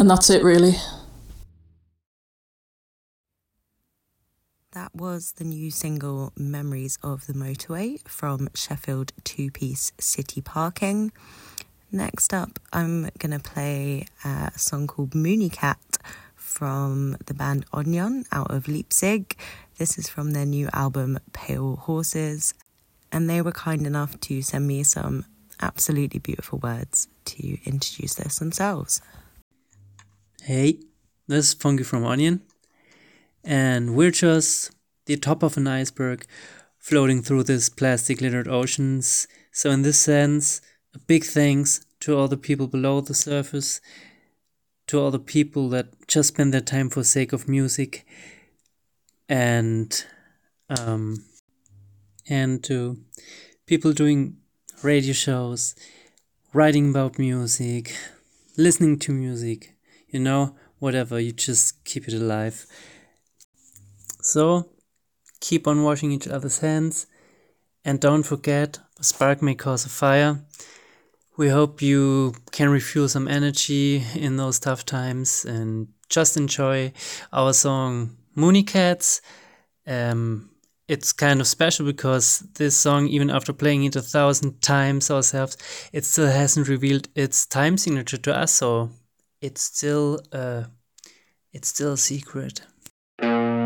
And that's it, really. That was the new single Memories of the Motorway from Sheffield two-piece City Parking. Next up, I'm going to play a song called Mooneycat from the band Onion out of Leipzig. This is from their new album Pale Horses, and they were kind enough to send me some absolutely beautiful words to introduce this themselves. Hey, this is Funky from Onion, and we're just the top of an iceberg floating through this plastic littered oceans. So in this sense, a big thanks to all the people below the surface, to all the people that just spend their time for sake of music, and to people doing radio shows, writing about music, listening to music, whatever, you just keep it alive. So, keep on washing each other's hands, and don't forget, a spark may cause a fire. We hope you can refuel some energy in those tough times, and just enjoy our song Mooneycats. It's kind of special because this song, even after playing it 1,000 times ourselves, it still hasn't revealed its time signature to us, so it's still a secret.